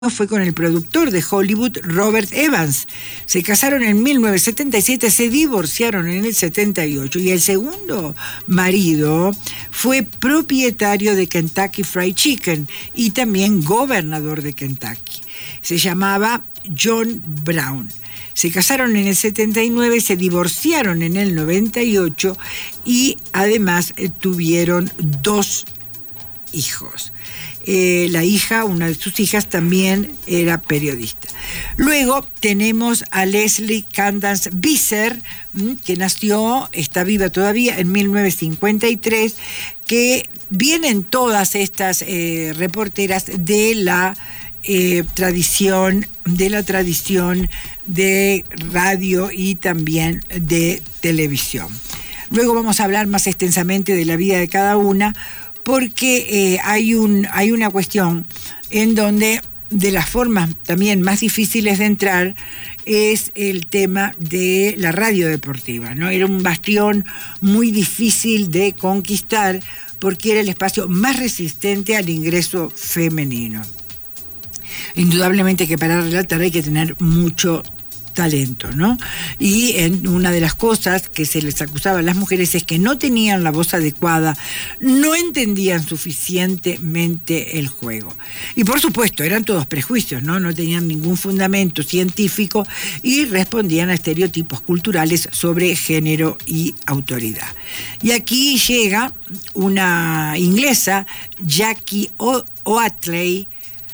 fue con el productor de Hollywood, Robert Evans. Se casaron en 1977, se divorciaron en el 78 y el segundo marido fue propietario de Kentucky Fried Chicken y también gobernador de Kentucky. Se llamaba John Brown. Se casaron en el 79, se divorciaron en el 98 y además tuvieron 2 hijos. La hija, una de sus hijas, también era periodista. Luego tenemos a Leslie Candance Visser, que nació, está viva todavía, en 1953, que vienen todas estas reporteras de la tradición de radio y también de televisión. Luego vamos a hablar más extensamente de la vida de cada una, porque hay una cuestión en donde de las formas también más difíciles de entrar es el tema de la radio deportiva, ¿no? Era un bastión muy difícil de conquistar porque era el espacio más resistente al ingreso femenino. Indudablemente que para relatar hay que tener mucho talento, ¿no? Y una de las cosas que se les acusaba a las mujeres es que no tenían la voz adecuada, no entendían suficientemente el juego. Y por supuesto, eran todos prejuicios, ¿no? No tenían ningún fundamento científico y respondían a estereotipos culturales sobre género y autoridad. Y aquí llega una inglesa, Jackie Oatley,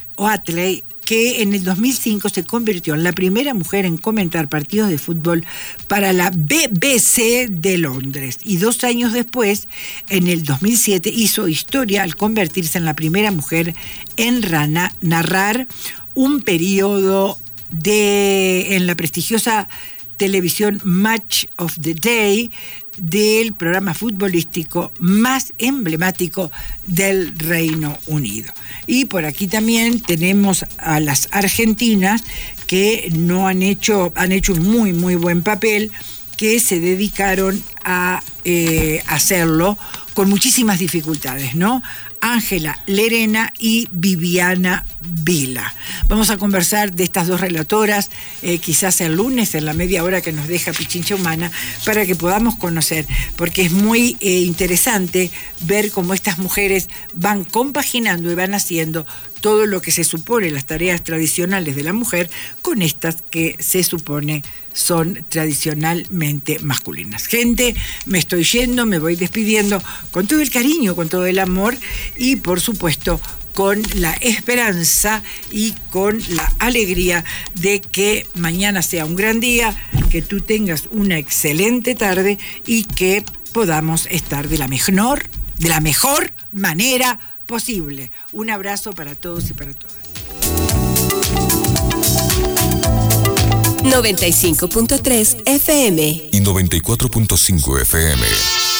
que en el 2005 se convirtió en la primera mujer en comentar partidos de fútbol para la BBC de Londres. Y 2 años después, en el 2007, hizo historia al convertirse en la primera mujer en narrar un periodo en la prestigiosa televisión Match of the Day del programa futbolístico más emblemático del Reino Unido. Y por aquí también tenemos a las argentinas que han hecho un muy muy buen papel, que se dedicaron a hacerlo con muchísimas dificultades, ¿no? Ángela Lerena y Viviana Vila. Vamos a conversar de estas 2 relatoras, quizás el lunes, en la media hora que nos deja Pichincha Humana, para que podamos conocer, porque es muy interesante ver cómo estas mujeres van compaginando y van haciendo todo lo que se supone las tareas tradicionales de la mujer con estas que se supone son tradicionalmente masculinas. Gente, me estoy yendo, me voy despidiendo con todo el cariño, con todo el amor y por supuesto con la esperanza y con la alegría de que mañana sea un gran día, que tú tengas una excelente tarde y que podamos estar de la mejor manera posible. Un abrazo para todos y para todas. 95.3 FM y 94.5 FM.